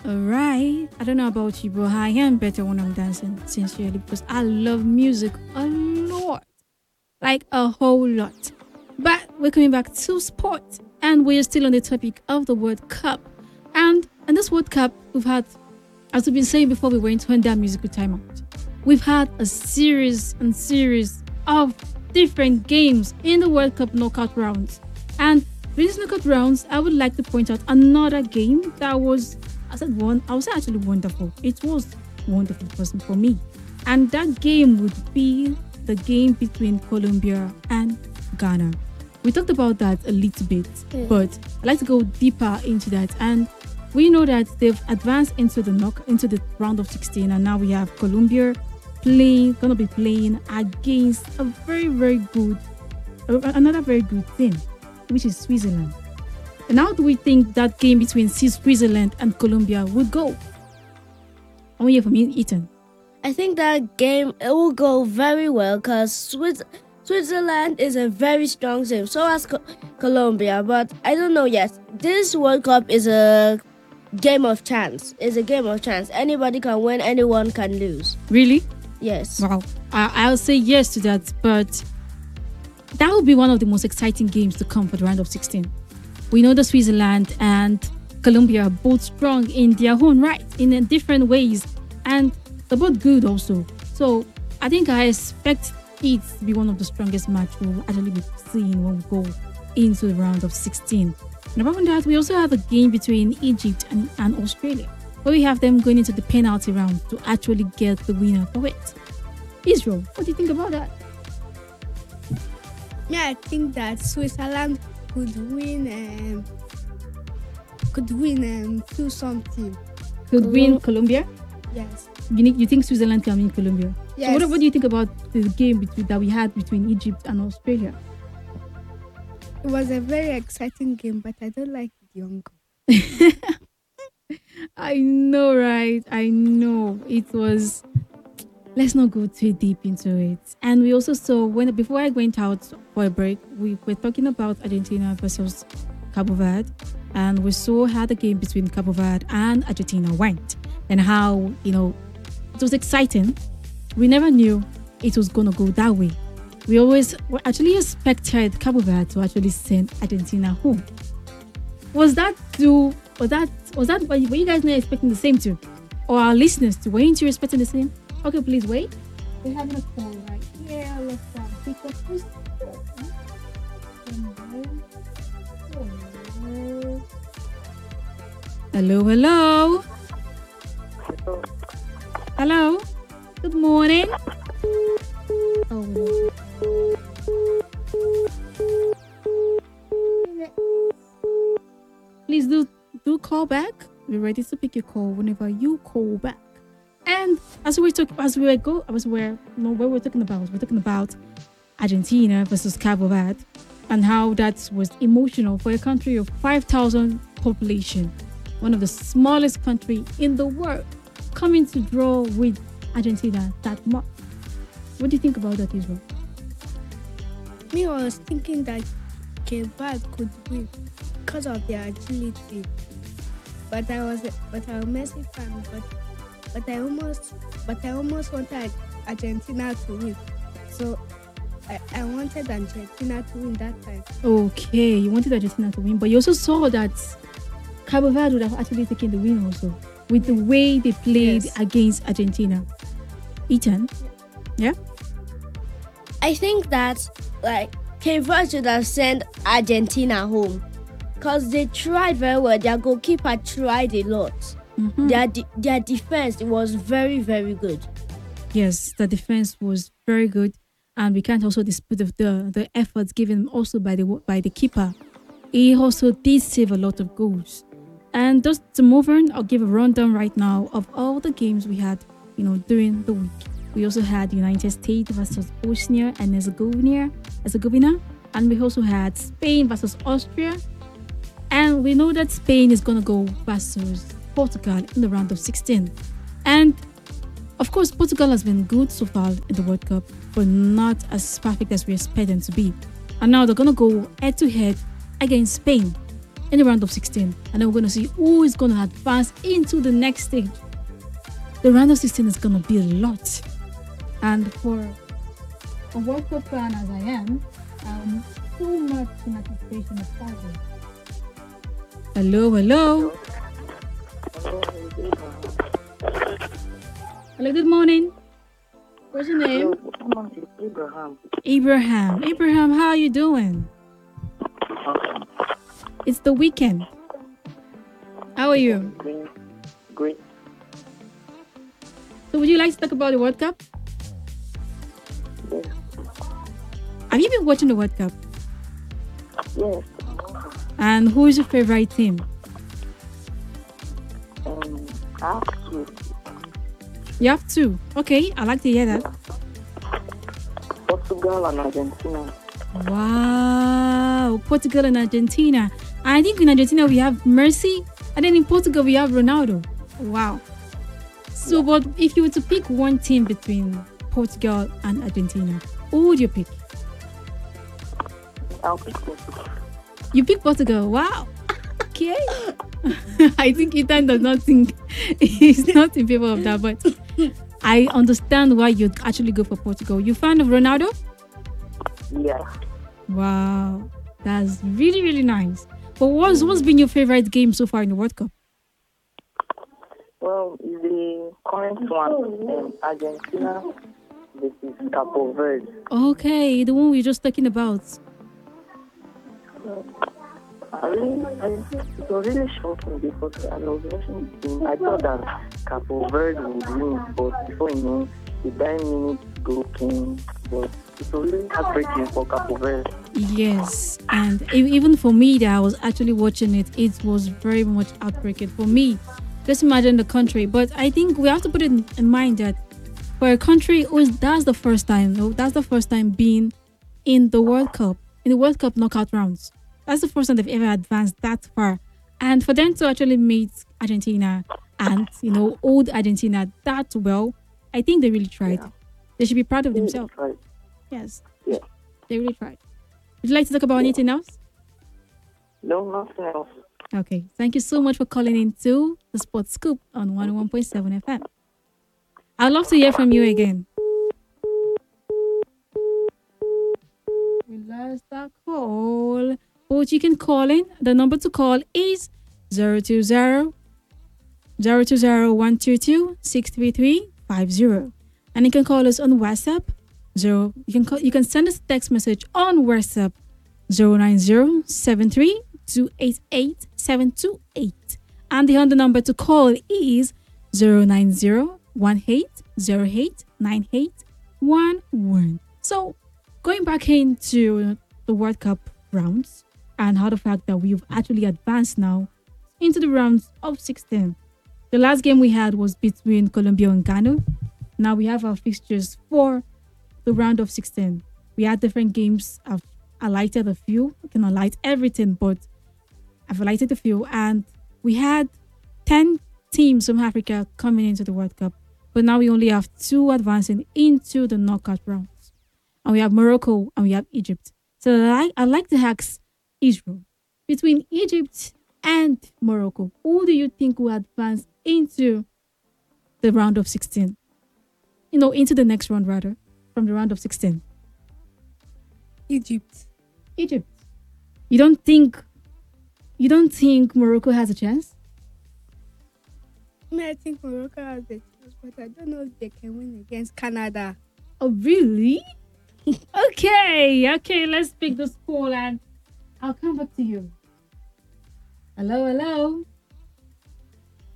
Alright. I don't know about you, but I am better when I'm dancing, sincerely, because I love music a lot. Like a whole lot. But we're coming back to sport, and we're still on the topic of the World Cup. And in this World Cup, we've had, as we've been saying before we went on that musical timeout, we've had a series and series of different games in the World Cup knockout rounds. And these knockout rounds, I would like to point out another game that was, I was actually wonderful. It was wonderful for me. And that game would be the game between Colombia and Ghana. We talked about that a little bit, but I'd like to go deeper into that. And we know that they've advanced into the round of 16, and now we have Colombia gonna be playing against a very, very good, another very good team, which is Switzerland. And how do we think that game between Switzerland and Colombia would go? I want to hear from you, Ethan. I think that game it will go very well because Switzerland is a very strong team. So as Colombia, but I don't know yet. This World Cup is a game of chance. It's a game of chance. Anybody can win. Anyone can lose. Really? Yes. Wow. I'll say yes to that, but that will be one of the most exciting games to come for the round of 16. We know that Switzerland and Colombia are both strong in their own right, in different ways, and they're both good also. So I think I expect it to be one of the strongest matches we'll actually be seeing when we go into the round of 16. And apart from that, we also have a game between Egypt and Australia, where we have them going into the penalty round to actually get the winner for it. Israel, what do you think about that? Yeah, I think that Switzerland could win 2-something. Could win Colombia? Yes. You think Switzerland can win Colombia? Yes. So what do you think about the game that we had between Egypt and Australia? It was a very exciting game, but I don't like the young. I know, right? I know. It was... Let's not go too deep into it. And we also saw, before I went out for a break, we were talking about Argentina versus Cabo Verde. And we saw how the game between Cabo Verde and Argentina went. And how, it was exciting. We never knew it was going to go that way. We actually expected Cabo Verde to actually send Argentina home. Were you guys not expecting the same too? Or our listeners too? Weren't you expecting the same? Okay, please wait. We're having a call right here. Let's pick up this. Hello. Hello. Good morning. Oh. Please do call back. We're ready to pick your call whenever you call back. And we're talking about Argentina versus Cabo Verde, and how that was emotional for a country of 5,000 population, one of the smallest country in the world, coming to draw with Argentina that much. What do you think about that, Israel? Me, I was thinking that Cape Verde could win because of their agility. But I was a Messi fan, but I almost wanted Argentina to win. So I wanted Argentina to win that time. Okay, you wanted Argentina to win, but you also saw that Cabo Verde would have actually taken the win also with the way they played against Argentina. Ethan, yeah? I think that Cape Verde should have sent Argentina home because they tried very well. Their goalkeeper tried a lot. Mm-hmm. Their defense was very, very good. Yes, the defense was very good, and we can't also dispute the efforts given also by the keeper. He also did save a lot of goals. And just to move on, I'll give a rundown right now of all the games we had, during the week. We also had United States versus Bosnia and Herzegovina, and we also had Spain versus Austria. And we know that Spain is going to go versus Portugal in the round of 16. And of course, Portugal has been good so far in the World Cup, but not as perfect as we expect them to be. And now they're going to go head-to-head against Spain. in the round of 16. And then we're going to see who is going to advance into the next stage. The round of 16 is going to be a lot. And for a World Cup fan as I am, too much in anticipation of starting. Hello, hello. Hello, good morning. What's your name? Abraham. Abraham, how are you doing? It's the weekend. How are you? Great. So would you like to talk about the World Cup? Yes. Have you been watching the World Cup? Yes. And who is your favorite team? Actually, You have two. Okay, I like to hear that. Portugal and Argentina. Wow, Portugal and Argentina. I think in Argentina we have Messi, and then in Portugal we have Ronaldo. Wow. So, but if you were to pick one team between Portugal and Argentina, who would you pick? I'll pick Portugal. You pick Portugal. Wow. Okay. I think Ethan does not think he's not in favor of that, but I understand why you'd actually go for Portugal. You fan of Ronaldo? Yeah. Wow. That's really, really nice. But what's been your favorite game so far in the World Cup? Well, the current one, Argentina versus Capo Verde. Okay, the one we were just talking about. It was really shocking because I was watching the game. I thought that Capo Verde would win, but before you know, the 9 minutes goal came. But it was really heartbreaking for Capo Verde. Yes, and even for me that I was actually watching it, it was very much heartbreaking for me. Just imagine the country. But I think we have to put it in mind that for a country that's the first time being in the World Cup, in the World Cup knockout rounds. That's the first time they've ever advanced that far. And for them to actually meet Argentina and, old Argentina that well, I think they really tried. Yeah. They should be proud of themselves. Right. Yes. Yeah. They really tried. Would you like to talk about anything else? No, nothing else. Okay. Thank you so much for calling in to the Sports Scoop on 101.7 FM. I'd love to hear from you again. We lost that call. But you can call in. The number to call is 020 122 63350. And you can call us on WhatsApp. You can send us a text message on WhatsApp 09073288728. And the other number to call is 09018089811. So going back into the World Cup rounds, and how the fact that we've actually advanced now into the rounds of 16. The last game we had was between Colombia and Ghana. Now we have our fixtures for the round of 16. We had different games. I've highlighted a few. I can highlight everything, but I've highlighted a few. And we had 10 teams from Africa coming into the World Cup. But now we only have 2 advancing into the knockout rounds. And we have Morocco and we have Egypt. So I'd like to ask Israel, between Egypt and Morocco, who do you think will advance into the round of 16? Into the next round rather, from the round of 16. Egypt. You don't think Morocco has a chance? I think Morocco has a chance, but I don't know if they can win against Canada. Oh, really? Okay, let's pick the score and I'll come back to you. Hello.